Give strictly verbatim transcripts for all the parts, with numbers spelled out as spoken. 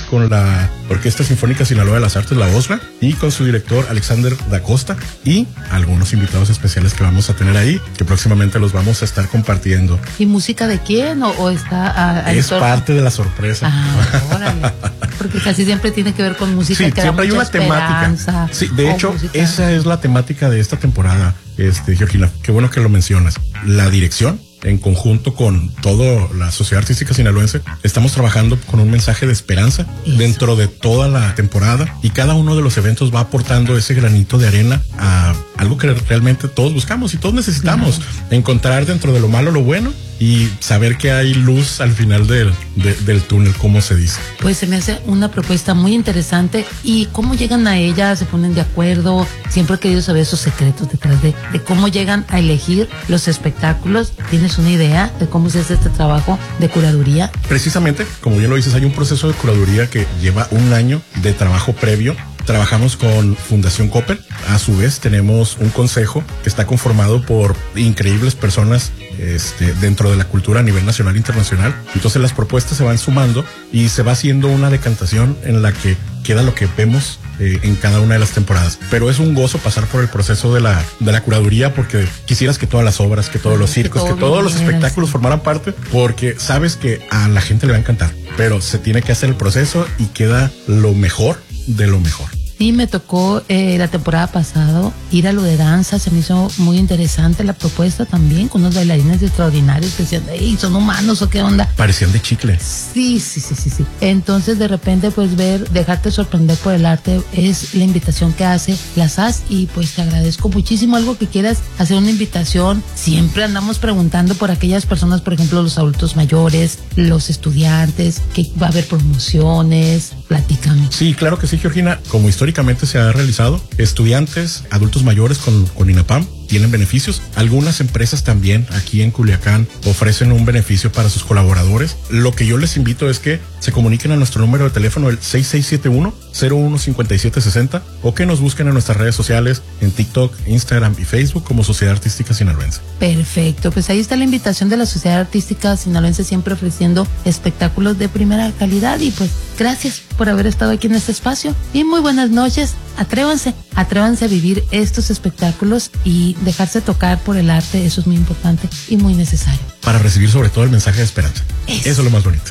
con la Orquesta Sinfónica Sinaloa de las Artes, la OSLA, y con su director Alexander Da Costa, y algunos invitados especiales que vamos a tener ahí, que próximamente los vamos a estar compartiendo. ¿Y música de quién? ¿O, o está a, a Es parte de la sorpresa. Ah, órale. Porque casi siempre tiene que ver con música. Sí, que siempre hay una temática. Sí, de hecho, música. Esa es la temática de esta temporada, este, Georgina. Qué bueno que lo mencionas. La dirección, en conjunto con toda la Sociedad Artística Sinaloense, estamos trabajando con un mensaje de esperanza Eso. dentro de toda la temporada, y cada uno de los eventos va aportando ese granito de arena a algo que realmente todos buscamos y todos necesitamos. Claro. Encontrar dentro de lo malo lo bueno y saber que hay luz al final del, de, del túnel, como se dice. Pues se me hace una propuesta muy interesante. ¿Y cómo llegan a ella? ¿Se ponen de acuerdo? Siempre he querido saber esos secretos detrás de, de cómo llegan a elegir los espectáculos. ¿Tienes una idea de cómo se hace este trabajo de curaduría? Precisamente, como bien lo dices, hay un proceso de curaduría que lleva un año de trabajo previo. Trabajamos con Fundación Coppel. A su vez tenemos un consejo que está conformado por increíbles personas este, dentro de la cultura a nivel nacional e internacional. Entonces las propuestas se van sumando y se va haciendo una decantación en la que queda lo que vemos eh, en cada una de las temporadas. Pero es un gozo pasar por el proceso de la, de la curaduría, porque quisieras que todas las obras, que todos los circos, que, todo que todos los espectáculos formaran parte, porque sabes que a la gente le va a encantar, pero se tiene que hacer el proceso y queda lo mejor de lo mejor. Sí, me tocó eh, la temporada pasada ir a lo de danza. Se me hizo muy interesante la propuesta también, con unos bailarines extraordinarios que decían, hey, ¿son humanos o qué onda? Parecían de chicle. Sí, sí, sí, sí, sí. Entonces, de repente, pues ver, dejarte sorprender por el arte es la invitación que hace las A S, y pues te agradezco muchísimo. Algo que quieras hacer una invitación. Siempre andamos preguntando por aquellas personas, por ejemplo, los adultos mayores, los estudiantes, que va a haber promociones. Platícame. Sí, claro que sí, Georgina. Como históricamente se ha realizado, estudiantes, adultos mayores con, con INAPAM tienen beneficios. Algunas empresas también aquí en Culiacán ofrecen un beneficio para sus colaboradores. Lo que yo les invito es que se comuniquen a nuestro número de teléfono, el seis seis siete uno, cero uno cinco siete seis cero, o que nos busquen en nuestras redes sociales, en TikTok, Instagram y Facebook como Sociedad Artística Sinaloense. Perfecto, pues ahí está la invitación de la Sociedad Artística Sinaloense, siempre ofreciendo espectáculos de primera calidad. Y pues gracias por haber estado aquí en este espacio y muy buenas noches. Atrévanse, atrévanse a vivir estos espectáculos y dejarse tocar por el arte. Eso es muy importante y muy necesario. Para recibir sobre todo el mensaje de esperanza. Eso, Eso es lo más bonito.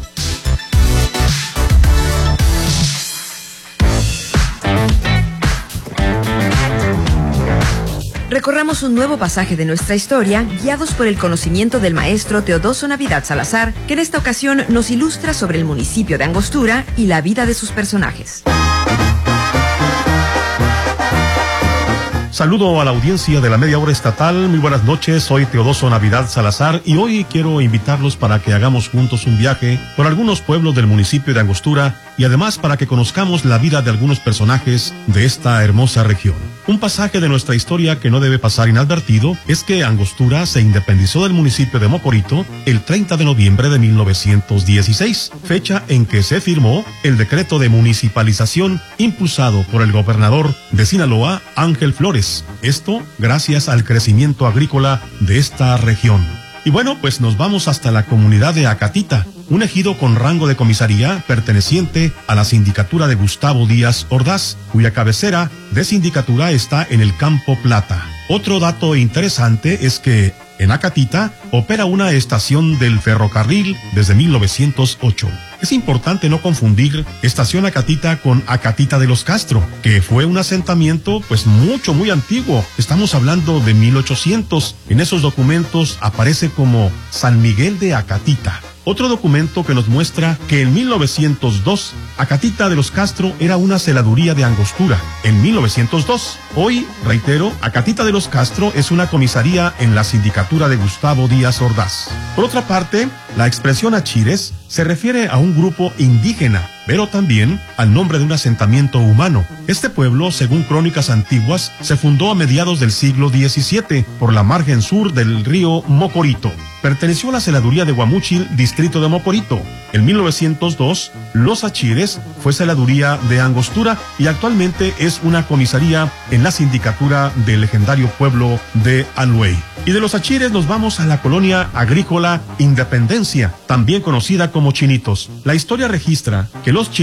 Recorramos un nuevo pasaje de nuestra historia, guiados por el conocimiento del maestro Teodoso Navidad Salazar, que en esta ocasión nos ilustra sobre el municipio de Angostura y la vida de sus personajes. Saludo a la audiencia de la Media Hora Estatal. Muy buenas noches, soy Teodoso Navidad Salazar y hoy quiero invitarlos para que hagamos juntos un viaje por algunos pueblos del municipio de Angostura y además para que conozcamos la vida de algunos personajes de esta hermosa región. Un pasaje de nuestra historia que no debe pasar inadvertido es que Angostura se independizó del municipio de Mocorito el treinta de noviembre de mil novecientos dieciséis, fecha en que se firmó el decreto de municipalización impulsado por el gobernador de Sinaloa, Ángel Flores. Esto gracias al crecimiento agrícola de esta región. Y bueno, pues nos vamos hasta la comunidad de Acatita, un ejido con rango de comisaría perteneciente a la sindicatura de Gustavo Díaz Ordaz, cuya cabecera de sindicatura está en el Campo Plata. Otro dato interesante es que en Acatita opera una estación del ferrocarril desde mil novecientos ocho. Es importante no confundir Estación Acatita con Acatita de los Castro, que fue un asentamiento pues mucho, muy antiguo. Estamos hablando de mil ochocientos. En esos documentos aparece como San Miguel de Acatita. Otro documento que nos muestra que en mil novecientos dos, Acatita de los Castro era una celaduría de Angostura. En mil novecientos dos. Hoy, reitero, Acatita de los Castro es una comisaría en la sindicatura de Gustavo Díaz Ordaz. Por otra parte, la expresión achires se refiere a un grupo indígena, pero también al nombre de un asentamiento humano. Este pueblo, según crónicas antiguas, se fundó a mediados del siglo diecisiete por la margen sur del río Mocorito. Perteneció a la celaduría de Guamúchil, distrito de Mocorito. En mil novecientos dos, Los Achires fue celaduría de Angostura y actualmente es una comisaría en la sindicatura del legendario pueblo de Aluey. Y de Los Achires nos vamos a la colonia agrícola Independencia, también conocida como Chinitos. La historia registra que los